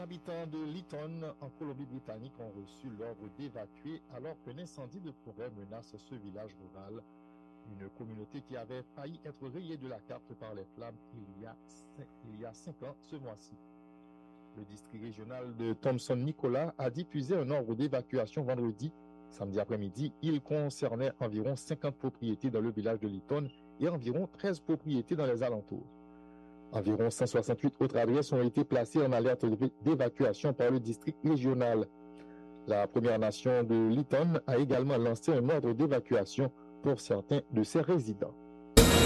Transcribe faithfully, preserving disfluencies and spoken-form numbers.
habitants de Lytton, en Colombie-Britannique, ont reçu l'ordre d'évacuer alors qu'un incendie de forêt menace ce village rural. Une communauté qui avait failli être rayée de la carte par les flammes il y a cinq, il y a cinq ans ce mois-ci. Le district régional de Thomson-Nicolas a diffusé un ordre d'évacuation vendredi, samedi après-midi. Il concernait environ cinquante propriétés dans le village de Lytton et environ treize propriétés dans les alentours. Environ cent soixante-huit autres adresses ont été placées en alerte d'évacuation par le district régional. La Première Nation de Lytton a également lancé un ordre d'évacuation pour certains de ses résidents.